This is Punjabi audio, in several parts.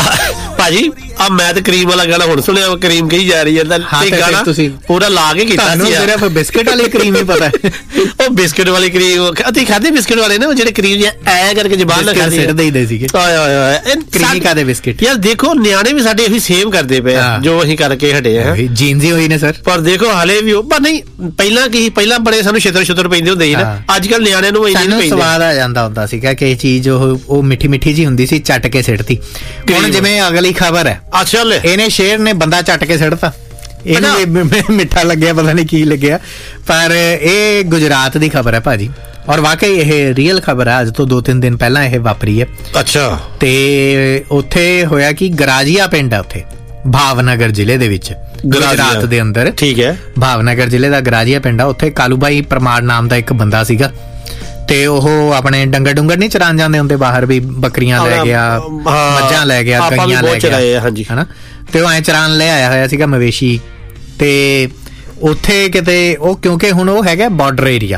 ਭਾਜੀ ਆ ਮੈਂ ਤੇ ਕਰੀਮ ਵਾਲਾ ਗਾਣਾ ਹੁਣ ਸੁਣਿਆ, ਕਰੀਮ ਕਹੀ ਜਾ ਰਹੀ ਹੈ ਗਾਣਾ ਤੁਸੀਂ ਪੂਰਾ ਲਾ ਕੇ ਕੀਤਾ ਸੀ। ਸਿਰਫ ਬਿਸਕਿਟ ਵਾਲੀ ਕਰੀਮ ਹੀ ਪਤਾ ਉਹ ਬਿਸਕਿਟ ਵਾਲੀ ਕਰੀਮ ਅਸੀਂ ਖਾਦੇ, ਬਿਸਕਿਟ ਵਾਲੇ ਨੇ ਜਿਹੜੇ ਕਰੀਮ ਐ ਕਰਕੇ ਜ਼ਬਾਨ ਨਾਲ ਸਿੱਟ ਦੇਈਦੇ ਸੀਗੇ ਕਰੀਮੀ ਕਾਦੇ ਬਿਸਕਿਟ। ਯਾਰ ਦੇਖੋ ਨਿਆਣੇ ਵੀ ਸਾਡੇ ਇਹੀ ਸੇਮ ਕਰਦੇ ਪਏ ਜੋ ਅਸੀਂ ਕਰਕੇ ਹਟੇ ਆ, ਜੀਨਸ ਹੋਈ ਨੇ ਸਰ। ਪਰ ਦੇਖੋ ਹਾਲੇ ਵੀ ਉਹ ਪਰ ਨਹੀਂ, ਪਹਿਲਾਂ ਬੜੇ ਸਾਨੂੰ ਛਿੱਤਰ ਪੈਂਦੇ ਹੁੰਦੇ ਸੀ ਨਾ, ਅੱਜ ਕੱਲ ਨਿਆਣਿਆਂ ਨੂੰ ਇੰਨੀ ਸਵਾਦ ਆ ਜਾਂਦਾ ਹੁੰਦਾ ਸੀਗਾ ਕਿ ਇਹ ਚੀਜ਼ ਉਹ ਮਿੱਠੀ ਮਿੱਠੀ ਜੀ ਹੁੰਦੀ ਸੀ, ਚੱਟ ਕੇ ਸਿੱਟਤੀ। ਹੁਣ ਜਿਵੇਂ ਅਗਲੀ ਖਬਰ ਹੈ, ਅੱਛਾ ਇਹਨੇ ਸ਼ੇਰ ਨੇ ਬੰਦਾ ਚੱਟ ਕੇ ਸਿੱਟਤਾ, ਇਹਨੂੰ ਮਿੱਠਾ ਲੱਗਿਆ, ਪਤਾ ਨਹੀਂ ਕੀ ਲੱਗਿਆ, ਪਰ ਇਹ ਗੁਜਰਾਤ ਦੀ ਖਬਰ ਹੈ ਭਾਜੀ, ਔਰ ਵਾਕਈ ਇਹ ਰੀਅਲ ਖਬਰ ਹੈ। ਅੱਜ ਤੋਂ 2-3 ਦਿਨ ਪਹਿਲਾਂ ਇਹ ਵਾਪਰੀ ਹੈ। ਅੱਛਾ। ਤੇ ਉੱਥੇ ਹੋਇਆ ਕਿ ਗਰਾਜੀਆ ਪਿੰਡ ਹੈ ਉੱਥੇ ਭਾਵਨਗਰ ਜ਼ਿਲ੍ਹੇ ਦੇ ਵਿੱਚ, ਗੁਜਰਾਤ ਦੇ ਅੰਦਰ। ਠੀਕ ਹੈ। ਭਾਵਨਗਰ ਜ਼ਿਲ੍ਹੇ ਦਾ ਗਰਾਜੀਆ ਪਿੰਡ ਆ, ਉੱਥੇ ਕਾਲੂਬਾਈ ਪਰਮਾਰ ਨਾਮ ਦਾ ਇੱਕ ਬੰਦਾ ਸੀਗਾ, ਤੇ ਉਹ ਆਪਣੇ ਡੰਗਰ ਨਹੀਂ ਚਰਾਉਣ ਜਾਂਦੇ ਹੁੰਦੇ ਬਾਹਰ, ਵੀ ਬੱਕਰੀਆਂ ਲੈ ਗਿਆ, ਮੱਝਾਂ ਲੈ ਗਿਆ, ਗਈਆਂ ਲੈ ਗਿਆ, ਹਨਾ, ਤੇ ਉਹ ਐ ਚਰਾਉਣ ਲੈ ਆਇਆ ਹੋਇਆ ਸੀਗਾ ਮਵੇਸ਼ੀ। ਤੇ ਉੱਥੇ ਕਿਤੇ ਉਹ, ਕਿਉਂਕਿ ਹੁਣ ਉਹ ਹੈਗਾ ਬਾਰਡਰ ਏਰੀਆ,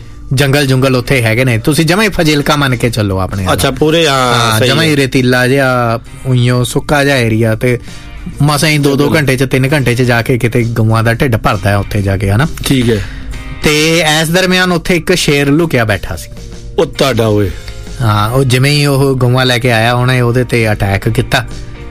ਜੰਗਲ ਉੱਥੇ ਹੈਗੇ ਨੇ, ਤੁਸੀਂ ਜਮਾਂ ਹੀ ਫਜ਼ਿਲਕਾ ਮੰਨ ਕੇ ਚੱਲੋ ਆਪਣੇ। ਅੱਛਾ, ਪੂਰੇ ਜਮਾਂ ਹੀ ਰੇਤੀਲਾ ਜਿਹਾ, ਉਈਓ ਸੁੱਕਾ ਜਿਹਾ ਏਰੀਆ, ਤੇ ਮਸਾਂ ਹੀ 2-2 ਘੰਟੇ 3 ਘੰਟੇ ਚ ਜਾ ਕੇ ਕਿਤੇ ਗਊਆਂ ਦਾ ਢਿੱਡ ਭਰਦਾ ਹੈ ਉੱਥੇ ਜਾ ਕੇ, ਹਨਾ। ਠੀਕ ਹੈ। ਤੇ ਇਸ ਦਰਮਿਆਨ ਉੱਥੇ ਇੱਕ ਸ਼ੇਰ ਲੁਕਿਆ ਬੈਠਾ ਸੀ। ਉਹ ਤੁਹਾਡਾ ਓਏ। ਹਾਂ, ਉਹ ਜਿਵੇਂ ਹੀ ਉਹ ਗਊਆਂ ਲੈ ਕੇ ਆਇਆ, ਉਹਨੇ ਉਹਦੇ ਤੇ ਅਟੈਕ ਕੀਤਾ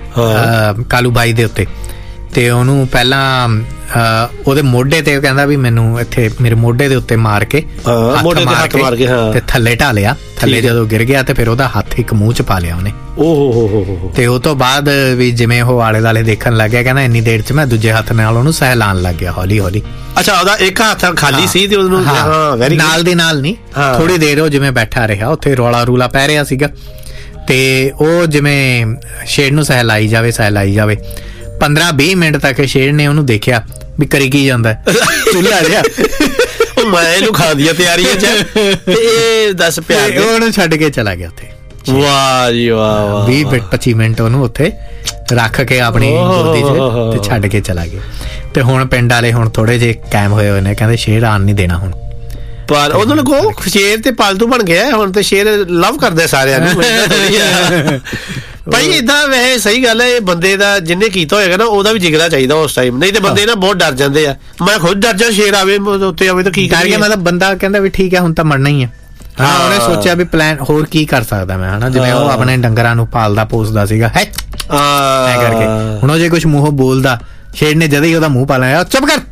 ਕਾਲੂ ਬਾਈ ਦੇ ਉੱਤੇ, ਤੇ ਉਹਨੂੰ ਪਹਿਲਾਂ ਉਹਦੇ ਮੋਢੇ ਤੇ, ਉਹ ਕਹਿੰਦਾ ਵੀ ਮੈਨੂੰ ਇੱਥੇ ਮੇਰੇ ਮੋਢੇ ਦੇ ਉੱਤੇ ਮਾਰ ਕੇ ਹੱਥ ਮਾਰ ਕੇ ਤੇ ਥੱਲੇ ਢਾਲਿਆ। ਥੱਲੇ ਜਦੋਂ ਗਿਰ ਗਿਆ ਤੇ ਫਿਰ ਉਹਦਾ ਹੱਥ ਇੱਕ ਮੂੰਹ ਚ ਪਾ ਲਿਆ ਉਹਨੇ। ਤੇ ਉਹ ਤੋਂ ਬਾਅਦ ਵੀ ਜਿਵੇਂ ਉਹ ਆਲੇ ਦੁਆਲੇ ਦੇਖਣ ਲੱਗ ਗਿਆ, ਕਹਿੰਦਾ ਇੰਨੀ ਦੇਰ ਚ ਮੈਂ ਦੂਜੇ ਹੱਥ ਨਾਲ ਉਹਨੂੰ ਸਹਿਲਾਣ ਲੱਗ ਗਿਆ ਹੌਲੀ ਹੌਲੀ। ਅੱਛਾ, ਉਹਦਾ ਇੱਕ ਹੱਥ ਖਾਲੀ ਸੀ ਤੇ ਉਹਨੂੰ ਨਾਲ ਦੀ ਨਾਲ ਨਹੀਂ, ਥੋੜੀ ਦੇਰ ਉਹ ਜਿਵੇਂ ਬੈਠਾ ਰਿਹਾ ਉੱਥੇ, ਰੌਲਾ ਰੂਲਾ ਪੈ ਰਿਹਾ ਸੀਗਾ, ਤੇ ਉਹ ਜਿਵੇਂ ਸ਼ੇਰ ਨੂੰ ਸਹਿਲਾਈ ਜਾਵੇ 15-20 ਮਿੰਟ ਤੱਕ ਸ਼ੇਰ ਨੇ ਉਹਨੂੰ ਦੇਖਿਆ ਵੀ ਕਰੀ ਕੀ ਜਾਂਦਾ, ਚੁੱਲ੍ਹਾ ਜਿਹਾ ਉਹ ਮੈਂ ਇਹਨੂੰ ਖਾਣ ਦੀ ਤਿਆਰੀ ਚ, ਤੇ ਇਹ ਦੱਸ ਪਿਆਰ ਉਹਨੂੰ ਛੱਡ ਕੇ ਚਲਾ ਗਿਆ ਉੱਥੇ। ਵਾਹ ਜੀ ਵਾਹ। 20-25 ਮਿੰਟ ਉਹਨੂੰ ਉੱਥੇ ਰੱਖ ਕੇ ਆਪਣੀ ਗੋਦੀ ਚ ਤੇ ਛੱਡ ਕੇ ਚਲਾ ਗਿਆ। ਤੇ ਹੁਣ ਪਿੰਡ ਵਾਲੇ ਹੁਣ ਥੋੜੇ ਜਿਹੇ ਕਾਇਮ ਹੋਏ ਨੇ, ਕਹਿੰਦੇ ਸ਼ੇਰ ਆਣ ਨਹੀਂ ਦੇਣਾ ਹੁਣ। ਪਰ ਉਹਨਾਂ ਨੂੰ ਕਹੋ ਸ਼ੇਰ ਤੇ ਪਾਲਤੂ ਬਣ ਗਿਆ ਹੁਣ, ਤੇ ਸ਼ੇਰ ਲਵ ਕਰਦੇ ਸਾਰਿਆਂ ਨੂੰ ਭਾਈ। ਏਦਾਂ ਵੈਸੇ ਸਹੀ ਗੱਲ ਹੈ, ਇਹ ਬੰਦੇ ਦਾ ਜਿਹਨੇ ਕੀਤਾ ਹੋਏਗਾ ਨਾ ਉਹਦਾ ਵੀ ਜਿਗਰਾ ਚਾਹੀਦਾ ਉਸ ਟਾਈਮ, ਨਹੀਂ ਤੇ ਬੰਦੇ ਨਾ ਬਹੁਤ ਡਰ ਜਾਂਦੇ ਆ। ਮੈਂ ਖੁਦ ਡਰ ਜਾ, ਸ਼ੇਰ ਆਵੇ ਉੱਤੇ ਆਵੇ ਤਾਂ ਕੀ ਕਰੀਏ। ਮਤਲਬ ਬੰਦਾ ਕਹਿੰਦਾ ਵੀ ਠੀਕ ਹੈ ਹੁਣ ਤਾਂ ਮਰਨਾ ਹੀ ਹੈ। ਉਹਨੇ ਸੋਚਿਆ ਵੀ ਪਲਾਨ ਹੋਰ ਕੀ ਕਰ ਸਕਦਾ ਮੈਂ, ਹਨਾ, ਜਿਵੇਂ ਉਹ ਆਪਣੇ ਡੰਗਰਾਂ ਨੂੰ ਪਾਲਦਾ ਪੋਸਦਾ ਸੀਗਾ ਹੈ ਐ ਕਰਕੇ। ਹੁਣ ਉਹ ਜੇ ਕੁਛ ਮੂੰਹੋਂ ਬੋਲਦਾ, ਸ਼ੇਰ ਨੇ ਜਦ ਹੀ ਉਹਦਾ ਮੂੰਹ ਪਾ ਲਿਆ, ਚੁੱਪ ਕਰ।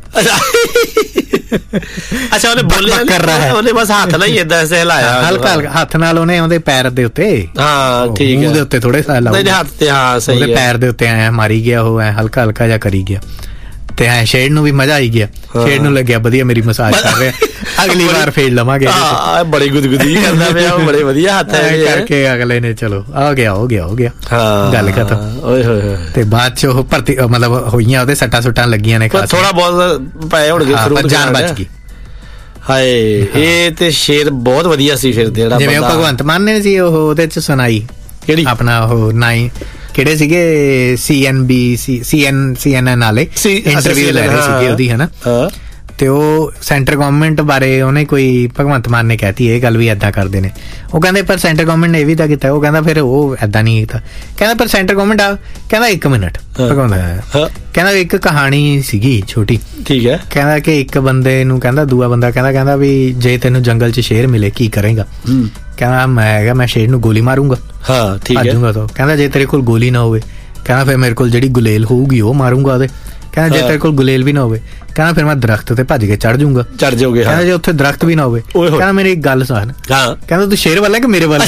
ਅੱਛਾ, ਉਹਨੇ ਬੋਲਿਆ ਕਰ ਰਿਹਾ ਹੈ, ਉਹਨੇ ਬਸ ਹੱਥ ਨਾਲ ਹੀ ਏਦਾਂ ਸਹਿਲਾਇਆ, ਹਲਕਾ ਹੱਥ ਨਾਲ ਉਹਨੇ ਉਹਦੇ ਪੈਰ ਦੇ ਉੱਤੇ, ਹਾਂ ਠੀਕ ਹੈ, ਉਹਦੇ ਉੱਤੇ ਥੋੜੇ ਸਹਿਲਾਇਆ ਹੱਥ ਤੇ, ਹਾਂ ਸਹੀ ਹੈ, ਉਹਦੇ ਪੈਰ ਦੇ ਉੱਤੇ ਐ ਮਾਰੀ ਗਿਆ, ਉਹ ਐ ਹਲਕਾ ਜਿਹਾ ਕਰੀ ਗਿਆ। ਤੇ ਐ ਸ਼ੇਰ ਨੂੰ ਵੀ ਮਜ਼ਾ ਆਈ ਗਿਆ, ਸ਼ੇਰ ਨੂੰ ਲੱਗਿਆ ਵਧੀਆ ਮੇਰੀ ਮਸਾਜ ਕਰ ਰਿਹਾ, ਅਗਲੀ ਵਾਰ ਫੇਰ ਲਵਾਂਗੇ। ਬੜੀ ਗੁਦਗੁਦੀ ਕਰਦਾ ਪਿਆ, ਬੜੇ ਵਧੀਆ ਹੱਥ ਕਰਕੇ ਅਗਲੇ ਨੇ ਚਲੋ ਆ ਗਿਆ, ਹੋ ਗਿਆ ਗੱਲ ਖਤਮ। ਓਏ ਹੋਏ। ਤੇ ਬਾਅਦ ਚ ਉਹ ਭਰਤੀ ਮਤਲਬ ਹੋਈਆਂ, ਉਹਦੇ ਸੱਟਾਂ ਸੁੱਟਾਂ ਲੱਗੀਆਂ ਨੇ, ਥੋੜਾ ਬਹੁਤ ਪਏ ਹੋਣਗੇ, ਜਾਨ ਬਚ ਗਈ। ਹਾਏ, ਇਹ ਤੇ ਸ਼ੇਰ ਬਹੁਤ ਵਧੀਆ ਸੀ। ਫਿਰ ਜਿਹੜਾ ਜਿਵੇਂ ਉਹ ਭਗਵੰਤ ਮਾਨ ਨੇ ਸੀ, ਉਹ ਉਹਦੇ ਚ ਸੁਣਾਈ ਕਿਹੜੀ ਆਪਣਾ ਉਹ ਕਿਹੜੇ ਸੀਗੇ CNN ਵਾਲੇ ਇੰਟਰਵਿਊ ਲੈ ਰਹੇ ਸੀਗੇ ਉਹਦੀ, ਹਨਾ। ਤੇ ਉਹ ਸੈਂਟਰ ਗਵਰਨਮੈਂਟ ਬਾਰੇ ਉਹਨੇ ਕੋਈ, ਭਗਵੰਤ ਮਾਨ ਨੇ ਕਹਿਤੀ ਇਹ ਗੱਲ ਵੀ ਏਦਾਂ ਕਰਦੇ ਨੇ। ਉਹ ਕਹਿੰਦੇ ਪਰ ਸੈਂਟਰ ਗਵਰਨਮੈਂਟ ਨੇ ਇਹ ਵੀ ਤਾਂ ਕੀਤਾ। ਉਹ ਕਹਿੰਦਾ ਫਿਰ ਉਹ ਏਦਾਂ ਨਹੀਂ ਕੀਤਾ। ਕਹਿੰਦਾ ਪਰ ਸੈਂਟਰ ਗਵਰਨਮੈਂਟ ਆ, ਕਹਿੰਦਾ 1 ਮਿੰਟ ਭਗਵੰਤ ਕਹਿੰਦਾ ਇੱਕ ਕਹਾਣੀ ਸੀਗੀ ਛੋਟੀ, ਠੀਕ ਹੈ। ਕਹਿੰਦਾ ਕਿ ਇੱਕ ਬੰਦੇ ਨੂੰ ਕਹਿੰਦਾ ਦੂਆ ਬੰਦਾ ਕਹਿੰਦਾ ਵੀ ਜੇ ਤੈਨੂੰ ਜੰਗਲ 'ਚ ਸ਼ੇਰ ਮਿਲੇ ਕੀ ਕਰੇਗਾ? ਕਹਿੰਦਾ ਮੈਂ ਸ਼ੇਰ ਨੂੰ ਗੋਲੀ ਮਾਰੂੰਗਾ। ਹਾਂ ਠੀਕ ਹੈ। ਕਹਿੰਦਾ ਜੇ ਤੇਰੇ ਕੋਲ ਗੋਲੀ ਨਾ ਹੋਵੇ, ਕਹਿੰਦਾ ਫਿਰ ਮੇਰੇ ਕੋਲ ਜਿਹੜੀ ਗੁਲੇਲ ਹੋਊਗੀ ਉਹ ਮਾਰੂੰਗਾ ਉਹਦੇ। ਕਹਿੰਦਾ ਜੇ ਤੇਰੇ ਕੋਲ ਗੁਲੇਲ ਵੀ ਨਾ ਹੋਵੇ, ਕਹਿੰਦਾ ਫਿਰ ਮੈਂ ਦਰਖਤ ਤੇ ਭੱਜ ਕੇ ਚੜ ਜਾਊਂਗਾ। ਕਹਿੰਦਾ ਜੇ ਉੱਥੇ ਦਰਖਤ ਵੀ ਨਾ ਹੋਵੇ, ਕਹਿੰਦਾ ਮੇਰੀ ਇੱਕ ਗੱਲ ਸੁਣ, ਕਹਿੰਦਾ ਤੂੰ ਸ਼ੇਰ ਵਾਲਾ ਕਿ ਮੇਰੇ ਵਾਲਾ?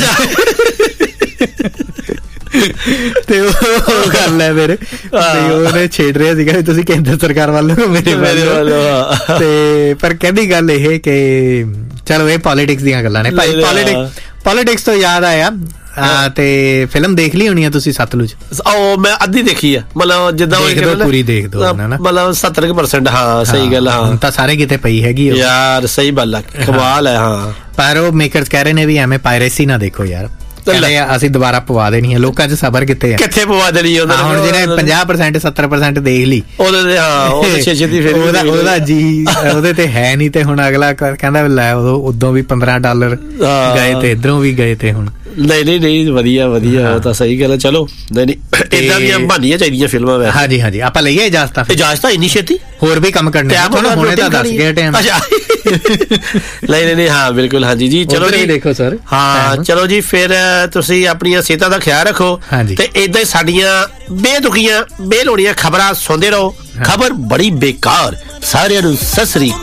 ਤੇ ਉਹ ਗੱਲ ਹੈ ਫਿਰ ਉਹਨੇ ਛੇੜ ਰਿਹਾ ਸੀਗਾ ਤੁਸੀਂ ਕੇਂਦਰ ਸਰਕਾਰ ਵੱਲੋਂ ਮੇਰੇ ਵੱਲੋਂ। ਤੇ ਪਰ ਕਹਿੰਦੀ ਗੱਲ ਇਹ ਕਿ ਚਲੋ ਇਹ ਪੋਲੀਟਿਕਸ ਦੀਆਂ ਗੱਲਾਂ ਨੇ ਭਾਈ। ਪੋਲੀਟਿਕਸ ਤੋਂ ਯਾਦ ਆਇਆ, ਤੇ ਫਿਲਮ ਦੇਖ ਲਈ ਹੋਣੀ ਆ ਤੁਸੀਂ ਸਤਲੁਜ? ਉਹ ਮੈਂ ਅੱਧੀ ਦੇਖੀ ਆ, ਮਤਲਬ ਜਿੱਦਾਂ ਪੂਰੀ ਦੇਖ ਦੋ ਮਤਲਬ 70%। ਹਾਂ ਸਹੀ ਗੱਲ। ਹਾਂ ਹੁਣ ਤਾਂ ਸਾਰੇ ਕਿਤੇ ਪਈ ਹੈਗੀ ਯਾਰ, ਸਹੀ ਗੱਲ ਆ, ਕਮਾਲ ਹੈ। ਹਾਂ ਪਰ ਉਹ ਮੇਕਰਸ ਕਹਿ ਰਹੇ ਨੇ ਵੀ ਐਵੇਂ ਪਾਇਰੇਸੀ ਨਾ ਦੇਖੋ ਯਾਰ, ਅਸੀਂ ਦੁਬਾਰਾ ਪਵਾ ਦੇਣੀ ਹੈ। ਲੋਕਾਂ 'ਚ ਸਬਰ ਕਿੱਥੇ ਆ, ਕਿੱਥੇ ਪਵਾ ਦੇਣੀ? ਹੁਣ ਜਿਹਨੇ 50% 70% ਦੇਖ ਲਈ ਉਹਦਾ ਜੀ ਉਹਦੇ ਤੇ ਹੈ ਨੀ। ਤੇ ਹੁਣ ਅਗਲਾ ਕਹਿੰਦਾ ਲੈ ਉਦੋਂ ਵੀ $15 ਗਏ ਤੇ ਇੱਧਰੋਂ ਵੀ ਗਏ ਤੇ ਹੁਣ ਨਹੀਂ ਵਧੀਆ ਉਹ ਤਾਂ ਸਹੀ ਗੱਲ ਹੈ। ਚਲੋ ਨਹੀਂ ਇਦਾਂ ਦੀਆਂ ਬਣਨੀਆਂ ਚਾਹੀਦੀਆਂ ਫਿਲਮਾਂ ਵੈਸੇ। ਹਾਂਜੀ ਆਪਾਂ ਲਈਏ ਇਜਾਜ਼ਤ ਇੰਨੀ ਛੇਤੀ ਹੋਰ ਵੀ ਕੰਮ ਕਰਨੇ ਹੁਣੇ ਤਾਂ ਦੱਸ ਗਿਆ ਟਾਈਮ। ਨਹੀਂ ਹਾਂ ਬਿਲਕੁਲ ਹਾਂਜੀ ਜੀ। ਚਲੋ ਜੀ ਦੇਖੋ ਸਰ। ਹਾਂ ਚਲੋ ਜੀ ਫਿਰ ਤੁਸੀਂ ਆਪਣੀਆਂ ਸਿਹਤਾਂ ਦਾ ਖਿਆਲ ਰੱਖੋ ਤੇ ਏਦਾਂ ਹੀ ਸਾਡੀਆਂ ਬੇਤੁਕੀਆਂ ਬੇਲੋੜੀਆਂ ਖਬਰਾਂ ਸੁਣਦੇ ਰਹੋ। ਖਬਰ ਬੜੀ ਬੇਕਾਰ। ਸਾਰਿਆਂ ਨੂੰ ਸਤਿ ਸ੍ਰੀ ਅਕਾਲ।